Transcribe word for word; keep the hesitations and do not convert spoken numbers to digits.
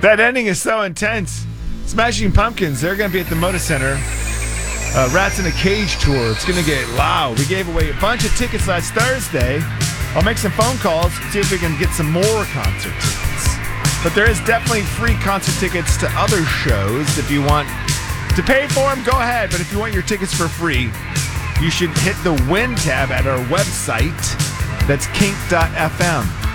That ending is so intense. Smashing Pumpkins, they're going to be at the Moda Center. Uh, Rats in a Cage tour. It's going to get loud. We gave away a bunch of tickets last Thursday. I'll make some phone calls, see if we can get some more concert tickets. But there is definitely free concert tickets to other shows. If you want to pay for them, go ahead. But if you want your tickets for free, you should hit the Win tab at our website. That's kink dot f m.